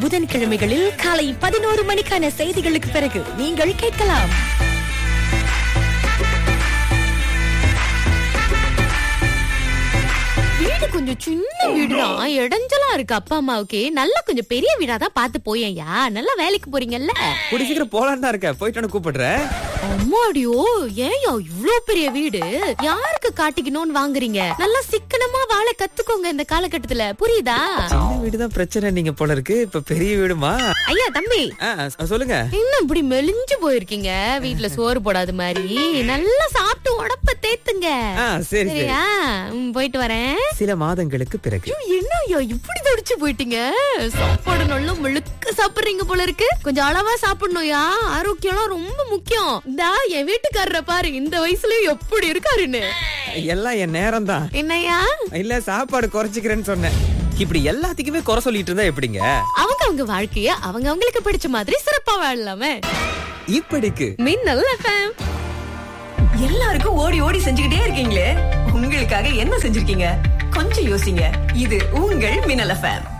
புதன்கிழமைகளில் காலை 11 மணிக்கான செய்திகளுக்கு பிறகு நீங்கள் கேட்கலாம். வீடு கொஞ்சம் சின்ன வீடுதான், இடைஞ்சலா இருக்கு. அப்பா அம்மாவுக்கு நல்லா கொஞ்சம் பெரிய வீடாதான் பார்த்து போயேன்யா. நல்லா வேலைக்கு போறீங்கல்ல, கூடி சீக்கிரம் போலான்னு தான் இருக்க. போயிட்டு கூப்பிடுறேன். அம்மாடியோ, ஏன்யா இவ்ளோ பெரிய வீடு யாருக்கு காட்டிக்கணும்னு வாங்குறீங்க? நல்லா சிக்கனமா வாழ கத்துக்கோங்க இந்த காலகட்டத்துல, புரியுதா? சின்ன வீடுதான் பிரச்சனை நீங்க போல இருக்கு. இப்ப பெரிய வீடுமா? ஐயா தம்பி, சொல்லுங்க. இன்னும் இப்படி மெலிஞ்சு போயிருக்கீங்க, வீட்டுல சோறு போடாத மாதிரி. நல்லா சாப்பிட்டு உடம்ப தேத்துங்க. சரி சரியா? போயிட்டு வரேன். சில மாதங்களுக்கு பிறகு. என்ன ஐயா இப்படி தடிச்சு போயிட்டீங்க? சாப்பாடு நல்லா முழுக்க சாப்பிடுறீங்க போல இருக்கு. கொஞ்சம் அளவா சாப்பிடணும்யா, ஆரோக்கியம் ரொம்ப முக்கியம். இந்தா என் வீட்டுக்காரரை பாரு, இந்த வயசுலயும் எப்படி இருக்காருன்னு. எல்லாம் என் நேரம் தான். என்னையா? இல்ல, சாப்பாடு குறைச்சிக்கிறேன்னு சொன்னேன். இப்படி எல்லாத்துக்குமே குறை சொல்லிட்டு இருந்தா எப்படிங்க? அவங்க வாழ்க்கைய அவங்களுக்கு பிடிச்ச மாதிரி சிறப்பா வாழலாமே. இப்படிக்கு மின்னல் FM. எல்லாருக்கும் ஓடி ஓடி செஞ்சுக்கிட்டே இருக்கீங்களே, உங்களுக்காக என்ன செஞ்சிருக்கீங்க? கொஞ்சம் யோசிங்க. இது உங்கள் மின்னல் FM.